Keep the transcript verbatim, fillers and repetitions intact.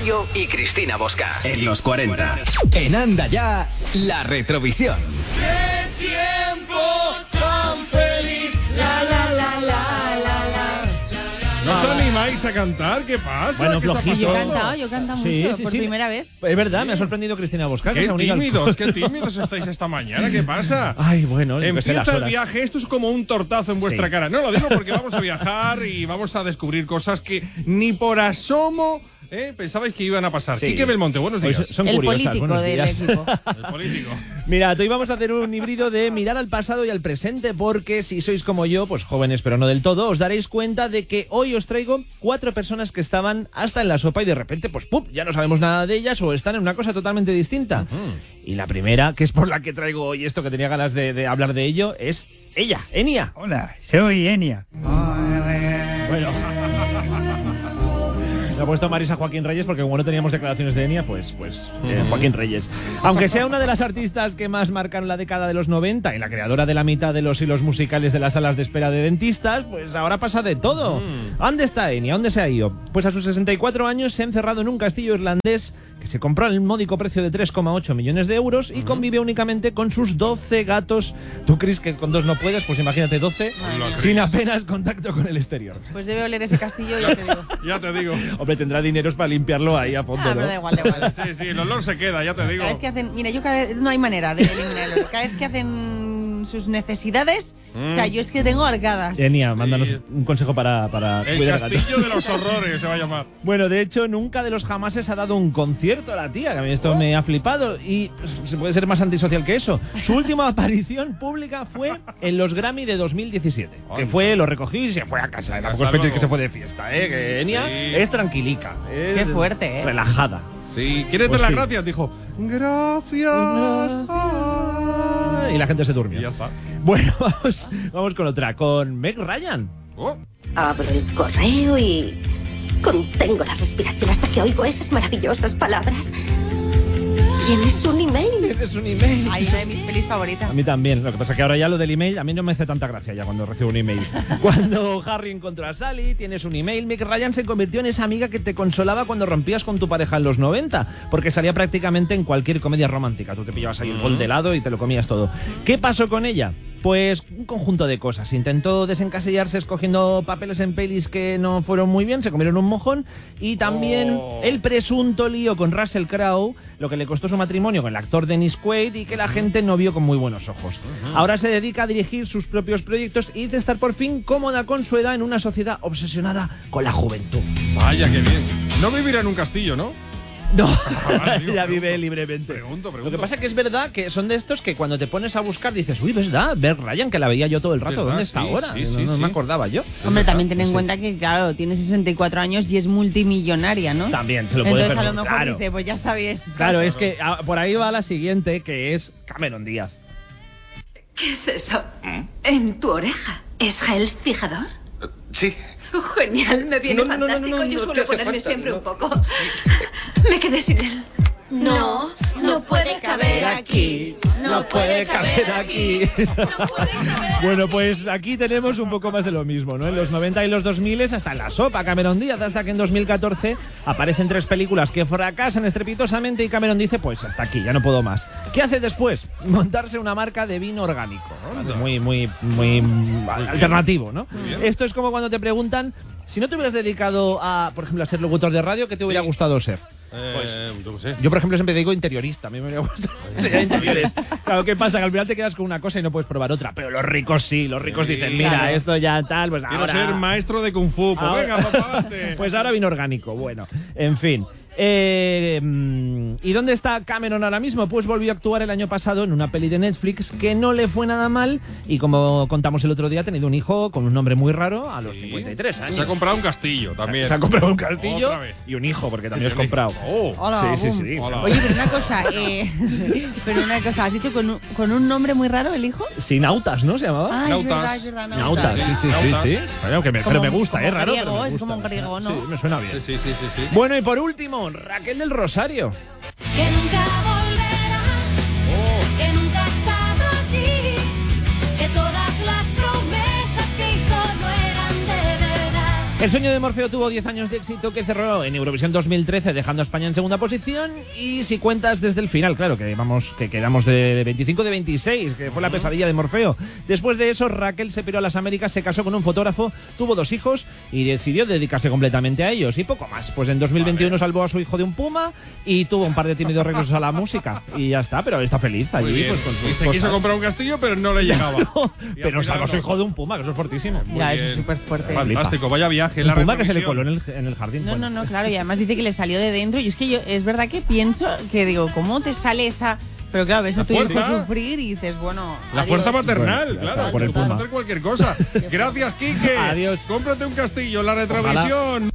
Rocío y Cristina Bosca. En los cuarenta. En Anda Ya, la retrovisión. ¡Qué tiempo tan feliz! La, la, la, la, la, la. ¿No os animáis a cantar? ¿Qué pasa? Bueno, ¿Qué está flojillo. Yo he pasando? cantado, yo he cantado mucho, Sí, sí, por sí. primera vez. Es verdad, me ha sorprendido Cristina Bosca. que Qué se ha unido al- tímidos, qué tímidos estáis esta mañana. ¿Qué pasa? Ay, bueno, yo qué sé, Empieza las el horas. viaje, esto es como un tortazo en vuestra Sí. cara. No lo digo porque vamos a viajar y vamos a descubrir cosas que ni por asomo ¿eh? pensabais que iban a pasar. Sí. Quique Belmonte, buenos Hoy días. son El curiosas, político buenos del días. equipo. El político. Mirad, hoy vamos a hacer un híbrido de mirar al pasado y al presente, porque si sois como yo, pues jóvenes pero no del todo, os daréis cuenta de que hoy os traigo cuatro personas que estaban hasta en la sopa y de repente, pues ¡pum!, ya no sabemos nada de ellas o están en una cosa totalmente distinta. Uh-huh. Y la primera, que es por la que traigo hoy esto, que tenía ganas de, de hablar de ello, es ella, Enya. Hola, soy Enya. Bueno. Le ha puesto Marisa Joaquín Reyes porque como no teníamos declaraciones de Enya, pues, pues eh, Joaquín Reyes. Aunque sea una de las artistas que más marcaron la década de los noventa y la creadora de la mitad de los hilos musicales de las salas de espera de dentistas, pues ahora pasa de todo. ¿Dónde está Enya? ¿Dónde se ha ido? Pues a sus sesenta y cuatro años se ha encerrado en un castillo irlandés que se compró al módico precio de tres coma ocho millones de euros y convive únicamente con sus doce gatos. ¿Tú crees que con dos no puedes? Pues imagínate doce, sin apenas contacto con el exterior. Pues debe oler ese castillo, ya te digo. Ya te digo. Hombre, tendrá dineros para limpiarlo ahí a fondo, Ah, ¿no? pero da igual, da igual. Sí, sí, el olor se queda, ya te digo. Cada vez que hacen, mira, yo cada vez, no hay manera de eliminar el olor. Cada vez que hacen sus necesidades, mm. o sea, yo es que tengo arcadas. Enya, mándanos Sí. un consejo para, para El cuidar a castillo de los horrores se va a llamar. Bueno, de hecho, nunca de los jamases ha dado un concierto a la tía, que a mí esto Oh. me ha flipado y pues, se puede ser más antisocial que eso. Su última aparición pública fue en los Grammy de dos mil diecisiete, que Anda. fue, lo recogió y se fue a casa. Tampoco os Hasta penséis luego. que se fue de fiesta, ¿eh? Que Enya Sí. es tranquilica. Es Qué fuerte, ¿eh? Relajada. Sí, ¿quieres Pues dar sí. las gracias? Dijo, gracias. Ah. Y la gente se durmió. Y ya está. Bueno, vamos, vamos con otra, con Meg Ryan. Oh. Abro el correo y contengo la respiración hasta que oigo esas maravillosas palabras. ¿Tienes un email? Tienes un email. Hay una de mis pelis favoritas. A mí también. Lo que pasa es que ahora ya lo del email a mí no me hace tanta gracia ya cuando recibo un email. Cuando Harry encontró a Sally, tienes un email. Meg Ryan se convirtió en esa amiga que te consolaba cuando rompías con tu pareja en los noventa, porque salía prácticamente en cualquier comedia romántica. Tú te pillabas ahí el bol de helado y te lo comías todo. ¿Qué pasó con ella? Pues un conjunto de cosas. Intentó desencasillarse escogiendo papeles en pelis que no fueron muy bien, se comieron un mojón. Y también Oh. el presunto lío con Russell Crowe, lo que le costó su matrimonio con el actor Dennis Quaid y que la gente no vio con muy buenos ojos. Ahora se dedica a dirigir sus propios proyectos y dice estar por fin cómoda con su edad en una sociedad obsesionada con la juventud. Vaya, qué bien. No vivirá en un castillo, ¿no? No, vale, digo, ella pregunto, vive libremente. pregunto, pregunto. Lo que pasa es que es verdad que son de estos que cuando te pones a buscar dices, uy, ¿verdad? Ver Ryan, que la veía yo todo el rato, ¿Verdad? ¿dónde está Sí, ahora? sí, no sí, no sí. me acordaba yo. Hombre, también ten en Sí. cuenta que, claro, tiene sesenta y cuatro años y es multimillonaria, ¿no? También se lo puede Entonces, a lo permitir, mejor claro. dice, pues ya está bien. Claro, es que ah, por ahí va la siguiente, que es Cameron Díaz. ¿Qué es eso? ¿En tu oreja? ¿Es gel fijador? Sí. Oh, genial, me viene No, no, no, fantástico. no, no, Yo no suelo te hace ponerme falta, siempre no. un poco. Me quedé sin él. No, no puede caber aquí. No puede caber aquí. Bueno, pues aquí tenemos un poco más de lo mismo, ¿no? En los noventa y los dos mil hasta en la sopa Cameron Díaz, hasta que en dos mil catorce aparecen tres películas que fracasan estrepitosamente y Cameron dice, pues hasta aquí, ya no puedo más. ¿Qué hace después? Montarse una marca de vino orgánico, ¿no? Muy, muy, muy alternativo, ¿no? Esto es como cuando te preguntan, si no te hubieras dedicado a, por ejemplo, a ser locutor de radio, ¿qué te hubiera gustado ser? Pues, yo qué sé. Yo, por ejemplo, siempre digo interiorista. A mí me hubiera gustado ser interiores. Claro, ¿qué pasa? Que al final te quedas con una cosa y no puedes probar otra. Pero los ricos sí. Los ricos Sí, dicen, mira, claro. esto ya tal, pues Quiero ahora... ser maestro de Kung Fu. Pues ahora- venga, papá, adelante. Pues ahora vino orgánico. Bueno, en fin. Eh, mm, ¿Y dónde está Cameron ahora mismo? Pues volvió a actuar el año pasado en una peli de Netflix que no le fue nada mal y como contamos el otro día ha tenido un hijo con un nombre muy raro a los Sí. cincuenta y tres años. Se ha comprado un castillo también. Se ha comprado un castillo Otra vez. y un hijo porque también has comprado. Oh. Hola, Sí, sí, boom. sí. Hola. Oye, pero una cosa, eh, pero una cosa, ¿has dicho con un, con un nombre muy raro el hijo? Sí, Nautas, ¿no? Se llamaba. Ah, es Nautas. verdad, es verdad, Nautas, sí, sí, sí, Nautas. sí. Bueno, que me- Como- pero me gusta, como ¿eh? Raro, griego, pero me es gusta. como griego, ¿no? Sí, me suena bien. Sí, sí, sí, sí. Bueno, y por último, Raquel del Rosario. Que nunca volverá, que nunca ha estado allí, que todas las promesas que hizo no eran de verdad. El sueño de Morfeo tuvo diez años de éxito que cerró en Eurovisión dos mil trece dejando a España en segunda posición, y si cuentas desde el final, claro, que vamos, que quedamos de veinticinco de veintiséis, que fue la pesadilla de Morfeo. Después de eso, Raquel se piró a las Américas, se casó con un fotógrafo, tuvo dos hijos y decidió dedicarse completamente a ellos y poco más. Pues en dos mil veintiuno salvó a su hijo de un puma y tuvo un par de tímidos regresos a la música y ya está, pero está feliz allí. Pues, con sus y se cosas. quiso comprar un castillo, pero no le llegaba. No, Y al pero final salvó a su no. hijo de un puma, que eso es fortísimo. Muy Ya, bien. eso es súper fuerte. Fantástico, vaya viaje. Un La puma que se le retrovisión. coló en el, en el jardín. No, Bueno. no, no, claro, y además dice que le salió de dentro. Y es que yo, es verdad que pienso que digo, ¿cómo te sale esa...? Pero claro, ves a La tu hijo fuerza. sufrir y dices, bueno. La adiós. fuerza maternal, Bueno, ya claro. está, por el tú puedes puma. hacer cualquier cosa. Gracias, Quique. Adiós. Cómprate un castillo, la retrovisión.